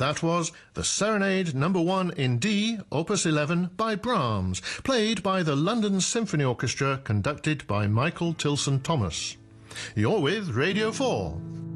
That was the Serenade No. 1 in D, Opus 11 by Brahms, played by the London Symphony Orchestra, conducted by Michael Tilson Thomas. You're with Radio 4.